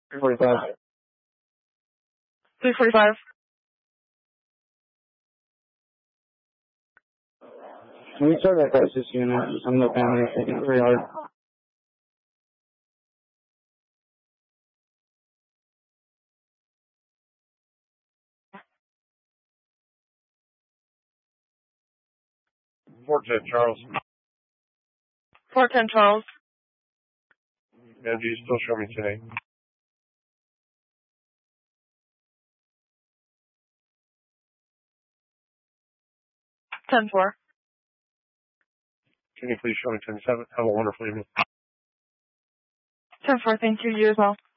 345. 345. Can we start that crisis unit? Some of the family are taking it very hard. Fort 10 Charles. 410 Charles. And do you still show me today? 10-4. Can you please show me 10-7? Have a wonderful evening. 10-4, thank you. You as well.